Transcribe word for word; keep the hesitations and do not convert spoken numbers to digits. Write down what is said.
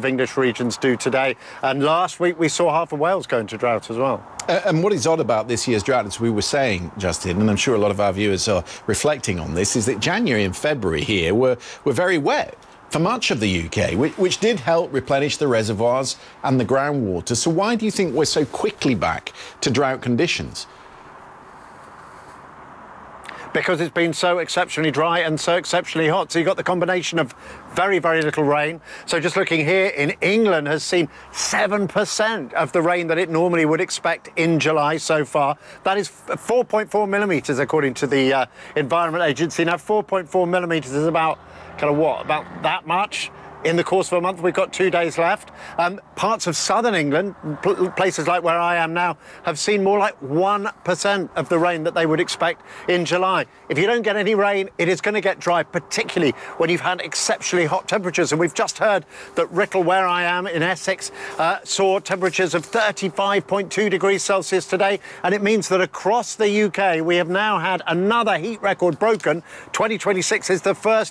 of English regions do today. And last week we saw half of Wales go into drought as well. Uh, and what is odd about this year's drought, as we were saying, Justin, and I'm sure a lot of our viewers are reflecting on this, is that January and February here were, were very wet for much of the U K, which, which did help replenish the reservoirs and the groundwater. So why do you think we're so quickly back to drought conditions? Because it's been so exceptionally dry and so exceptionally hot. So you've got the combination of very, very little rain. So just looking here, in England has seen seven percent of the rain that it normally would expect in July so far. That is four point four millimetres, according to the uh, Environment Agency. Now, four point four millimetres is about, kind of what, about that much? In the course of a month. We've got two days left. Um, parts of southern England, pl- places like where I am now, have seen more like one percent of the rain that they would expect in July. If you don't get any rain, it is going to get dry, particularly when you've had exceptionally hot temperatures. And we've just heard that Writtle, where I am in Essex, uh, saw temperatures of thirty-five point two degrees Celsius today. And it means that across the U K, we have now had another heat record broken. twenty twenty-six is the first